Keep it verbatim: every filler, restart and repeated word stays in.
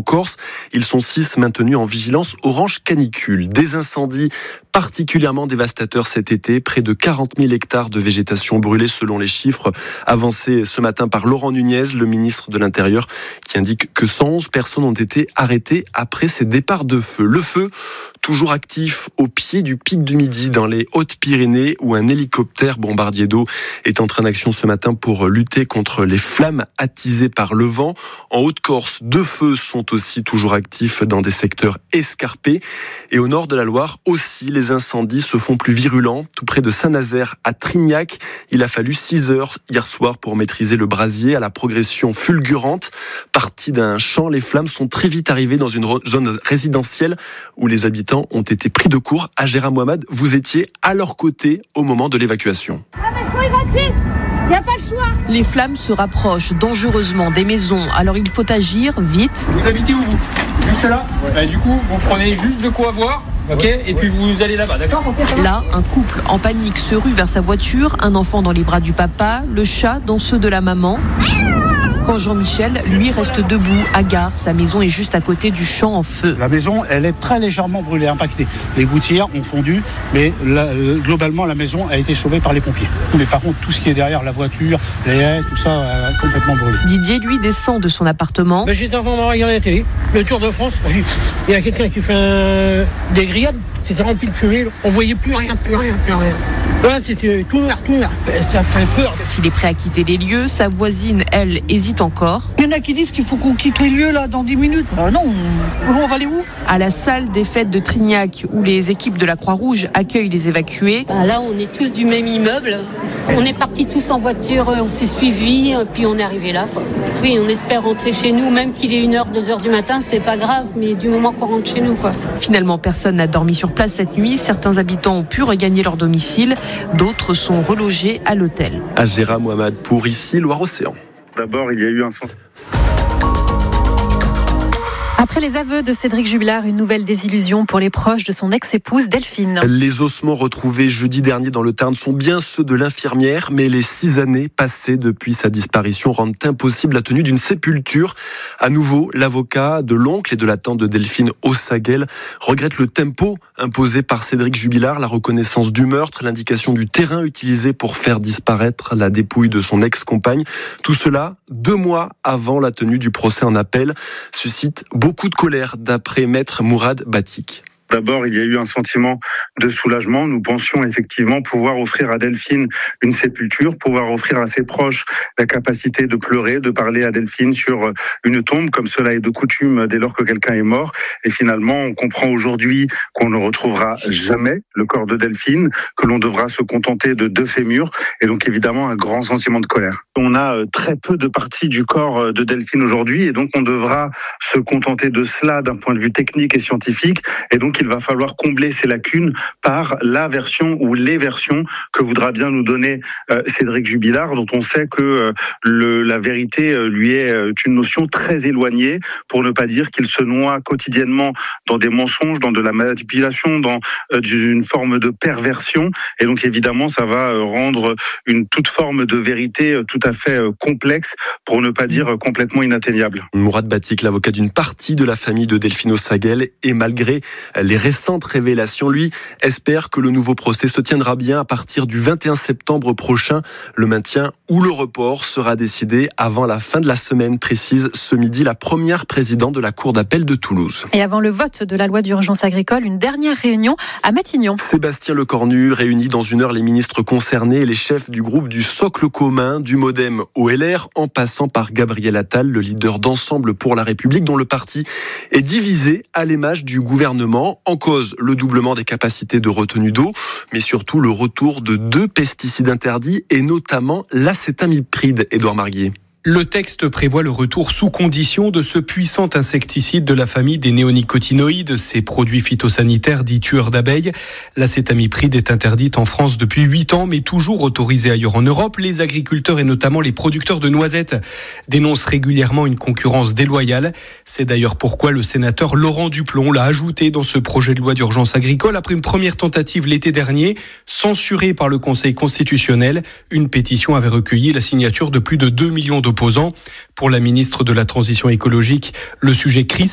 Corse. Ils sont six maintenus en vigilance orange canicule. Des incendies particulièrement dévastateurs cet été. Près de quarante mille hectares de végétation brûlée selon les chiffres avancés ce matin par Laurent Nunez, le ministre de l'Intérieur, qui indique que cent onze personnes ont été arrêtées après ces départs de feu. Le feu, toujours actif au pied du pic du Midi dans les Hautes-Pyrénées où un hélicoptère bombardier d'eau est en train d'action ce matin pour lutter contre les flammes attisées par le vent. En Haute-Corse, deux feux sont aussi toujours actifs dans des secteurs escarpés. Et au nord de la Loire aussi, les incendies se font plus virulents. Tout près de Saint-Nazaire à Trignac, il a fallu six heures hier soir pour maîtriser le brasier à la progression fulgurante. Parti d'un champ, les flammes sont très vite arrivées dans une zone résidentielle où les habitants ont été pris de court. Agera Mohamed, vous étiez à leur côté au moment de l'évacuation. Ah mais faut évacuer, il n'y a pas le choix. Les flammes se rapprochent dangereusement des maisons, alors il faut agir vite. Vous habitez où vous ? Juste là ? Ouais. Et du coup, vous prenez juste de quoi boire, ok ? Ouais. Et puis vous allez là-bas, d'accord ? Là, un couple en panique se rue vers sa voiture, un enfant dans les bras du papa, le chat dans ceux de la maman. Quand Jean-Michel, lui, reste debout, hagard, sa maison est juste à côté du champ en feu. La maison, elle est très légèrement brûlée, impactée. Les gouttières ont fondu, mais la, euh, globalement, la maison a été sauvée par les pompiers. Mais par contre, tout ce qui est derrière, la voiture, les haies, tout ça, a complètement brûlé. Didier, lui, descend de son appartement. Ben, j'étais en train de regarder la télé, le Tour de France. Il y a quelqu'un qui fait un... des grillades. C'était rempli de fumée. On voyait plus rien, plus rien, plus rien. Là, c'était tout noir, tout noir. Ça fait peur. S'il est prêt à quitter les lieux, sa voisine, elle, hésite encore. Il y en a qui disent qu'il faut qu'on quitte les lieux là dans dix minutes. Ah non, on va aller où ? À la salle des fêtes de Trignac, où les équipes de la Croix-Rouge accueillent les évacués. Ben là, on est tous du même immeuble. On est partis tous en voiture, on s'est suivis, puis on est arrivé là, quoi. Oui, on espère rentrer chez nous, même qu'il est une heure, deux heures du matin, c'est pas grave, mais du moment qu'on rentre chez nous, quoi. Finalement, personne n'a dormi sur place cette nuit. Certains habitants ont pu regagner leur domicile. D'autres sont relogés à l'hôtel. Agera Mohamed pour ici, Loire-Océan. D'abord, il y a eu un centre. Après les aveux de Cédric Jubilard, une nouvelle désillusion pour les proches de son ex-épouse Delphine. Les ossements retrouvés jeudi dernier dans le Tarn sont bien ceux de l'infirmière, mais les six années passées depuis sa disparition rendent impossible la tenue d'une sépulture. À nouveau, l'avocat de l'oncle et de la tante de Delphine Ossaguel regrette le tempo imposé par Cédric Jubilard, la reconnaissance du meurtre, l'indication du terrain utilisé pour faire disparaître la dépouille de son ex-compagne. Tout cela, deux mois avant la tenue du procès en appel, suscite beaucoup de colère, d'après maître Mourad Batik. D'abord, il y a eu un sentiment de soulagement. Nous pensions effectivement pouvoir offrir à Delphine une sépulture, pouvoir offrir à ses proches la capacité de pleurer, de parler à Delphine sur une tombe, comme cela est de coutume dès lors que quelqu'un est mort. Et finalement, on comprend aujourd'hui qu'on ne retrouvera jamais le corps de Delphine, que l'on devra se contenter de deux fémurs, et donc évidemment un grand sentiment de colère. On a très peu de parties du corps de Delphine aujourd'hui, et donc on devra se contenter de cela d'un point de vue technique et scientifique, et donc il va falloir combler ces lacunes par la version ou les versions que voudra bien nous donner euh, Cédric Jubilard, dont on sait que euh, le, la vérité euh, lui est euh, une notion très éloignée, pour ne pas dire qu'il se noie quotidiennement dans des mensonges, dans de la manipulation, dans euh, une forme de perversion, et donc évidemment ça va euh, rendre une toute forme de vérité euh, tout à fait euh, complexe, pour ne pas dire euh, complètement inatteignable. Mourad Batik, l'avocat d'une partie de la famille de Delphine Ossaguel, et malgré les récentes révélations, lui, espère que le nouveau procès se tiendra bien à partir du vingt et un septembre prochain. Le maintien ou le report sera décidé avant la fin de la semaine, précise ce midi la première présidente de la Cour d'appel de Toulouse. Et avant le vote de la loi d'urgence agricole, une dernière réunion à Matignon. Sébastien Lecornu réunit dans une heure les ministres concernés et les chefs du groupe du socle commun, du Modem au L R, en passant par Gabriel Attal, le leader d'Ensemble pour la République, dont le parti est divisé à l'image du gouvernement. En cause, le doublement des capacités de retenue d'eau, mais surtout le retour de deux pesticides interdits et notamment l'acétamipride. Édouard Marguier. Le texte prévoit le retour sous condition de ce puissant insecticide de la famille des néonicotinoïdes, ces produits phytosanitaires dits tueurs d'abeilles. L'acétamipride est interdite en France depuis huit ans, mais toujours autorisée ailleurs en Europe. Les agriculteurs et notamment les producteurs de noisettes dénoncent régulièrement une concurrence déloyale. C'est d'ailleurs pourquoi le sénateur Laurent Duplon l'a ajouté dans ce projet de loi d'urgence agricole après une première tentative l'été dernier, censurée par le Conseil constitutionnel. Une pétition avait recueilli la signature de plus de deux millions d'opposants. Pour la ministre de la Transition écologique, le sujet crispe.